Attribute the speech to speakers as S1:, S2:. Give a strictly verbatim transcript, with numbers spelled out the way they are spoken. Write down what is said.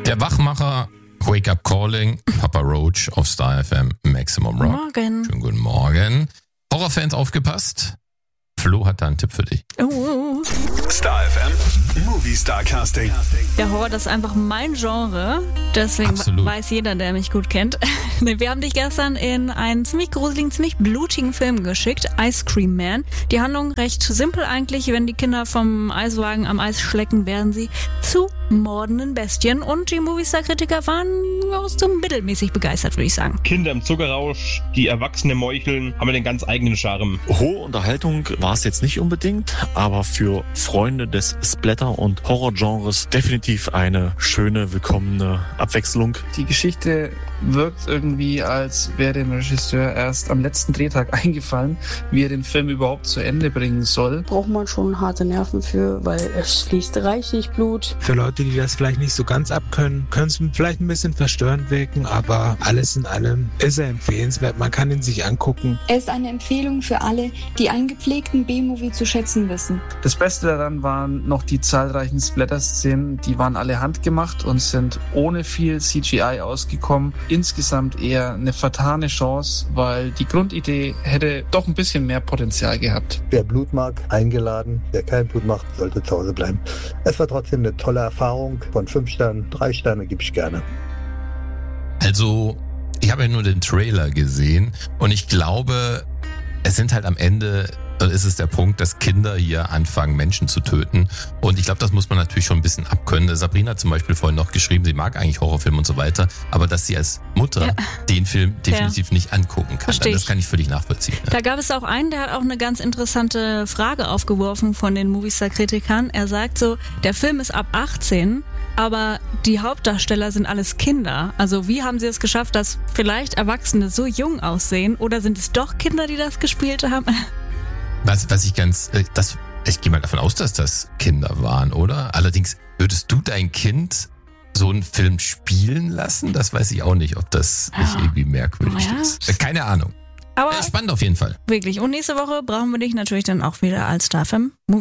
S1: Der Wachmacher, Wake Up Calling, Papa Roach auf Star F M, Maximum Rock.
S2: Morgen.
S1: Schönen guten Morgen. Horrorfans aufgepasst. Flo hat da einen Tipp für dich.
S2: Oh.
S3: Star F M, Movie Star Casting.
S2: Der Horror, das ist einfach mein Genre. Deswegen
S1: Absolut.
S2: weiß jeder, der mich gut kennt. Wir haben dich gestern in einen ziemlich gruseligen, ziemlich blutigen Film geschickt. Ice Cream Man. Die Handlung recht simpel eigentlich. Wenn die Kinder vom Eiswagen am Eis schlecken, werden sie zu mordenden Bestien. Und die Movistar-Kritiker waren so mittelmäßig begeistert, würde ich sagen.
S4: Kinder im Zuckerrausch, die Erwachsene meucheln, haben den ganz eigenen Charme.
S5: Hohe Unterhaltung war es jetzt nicht unbedingt, aber für Freunde des Splatter- und Horrorgenres definitiv eine schöne, willkommene Abwechslung.
S6: Die Geschichte wirkt irgendwie, als wäre dem Regisseur erst am letzten Drehtag eingefallen, wie er den Film überhaupt zu Ende bringen soll.
S7: Braucht man schon harte Nerven für, weil es fließt reichlich Blut.
S8: Für Leute, die das vielleicht nicht so ganz abkönnen, können es vielleicht ein bisschen verstörend wirken, aber alles in allem ist er empfehlenswert. Man kann ihn sich angucken.
S9: Er ist eine Empfehlung für alle, die einen gepflegten B-Movie zu schätzen wissen.
S6: Das Beste daran waren noch die zahlreichen Splatter-Szenen, die waren alle handgemacht und sind ohne viel C G I ausgekommen. Insgesamt eher eine vertane Chance, weil die Grundidee hätte doch ein bisschen mehr Potenzial gehabt.
S10: Wer Blut mag, eingeladen. Wer kein Blut macht, sollte zu Hause bleiben. Es war trotzdem eine tolle Erfahrung. Von fünf Sternen, drei Sterne gebe ich gerne.
S1: Also, ich habe ja nur den Trailer gesehen und ich glaube, es sind halt am Ende, ist es der Punkt, dass Kinder hier anfangen, Menschen zu töten. Und ich glaube, das muss man natürlich schon ein bisschen abkönnen. Sabrina hat zum Beispiel vorhin noch geschrieben, sie mag eigentlich Horrorfilme und so weiter, aber dass sie als Mutter ja. den Film definitiv ja. nicht angucken kann. Das kann ich völlig nachvollziehen. Ja.
S2: Da gab es auch einen, der hat auch eine ganz interessante Frage aufgeworfen von den Movistar-Kritikern. Er sagt so, der Film ist ab achtzehn, aber die Hauptdarsteller sind alles Kinder. Also wie haben sie es geschafft, dass vielleicht Erwachsene so jung aussehen? Oder sind es doch Kinder, die das gespielt haben?
S1: Was, was ich ganz, das, ich gehe mal davon aus, dass das Kinder waren, oder? Allerdings, würdest du dein Kind so einen Film spielen lassen? Das weiß ich auch nicht, ob das nicht ja. irgendwie merkwürdig ja. ist. Keine Ahnung.
S2: Aber
S1: spannend auf jeden Fall.
S2: Wirklich. Und nächste Woche brauchen wir dich natürlich dann auch wieder als Star F M